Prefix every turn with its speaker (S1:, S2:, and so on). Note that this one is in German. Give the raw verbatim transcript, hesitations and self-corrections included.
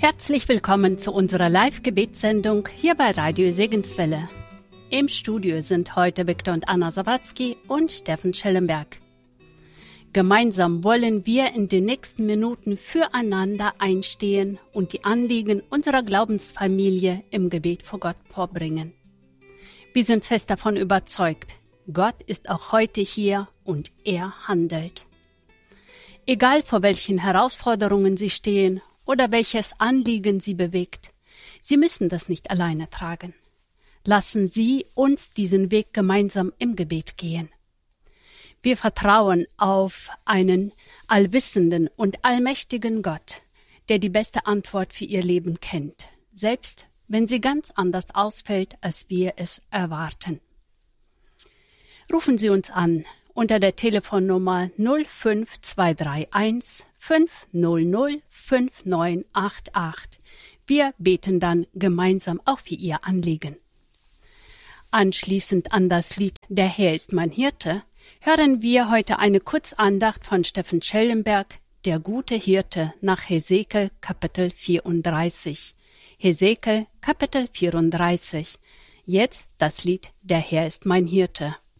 S1: Herzlich willkommen zu unserer Live-Gebetssendung hier bei Radio Segenswelle. Im Studio sind heute Viktor und Anna Sawatzki und Steffen Schellenberg. Gemeinsam wollen wir in den nächsten Minuten füreinander einstehen und die Anliegen unserer Glaubensfamilie im Gebet vor Gott vorbringen. Wir sind fest davon überzeugt, Gott ist auch heute hier und er handelt. Egal vor welchen Herausforderungen Sie stehen oder welches Anliegen Sie bewegt, Sie müssen das nicht alleine tragen. Lassen Sie uns diesen Weg gemeinsam im Gebet gehen. Wir vertrauen auf einen allwissenden und allmächtigen Gott, der die beste Antwort für Ihr Leben kennt, selbst wenn sie ganz anders ausfällt, als wir es erwarten. Rufen Sie uns an unter der Telefonnummer null fünf zwei drei eins fünf null null fünf neun acht acht. Wir beten dann gemeinsam auch für Ihr Anliegen. Anschließend an das Lied »Der Herr ist mein Hirte« hören wir heute eine Kurzandacht von Steffen Schellenberg, der gute Hirte, nach Hesekiel Kapitel vierunddreißig. Hesekiel Kapitel vierunddreißig. Jetzt das Lied »Der Herr ist mein Hirte«.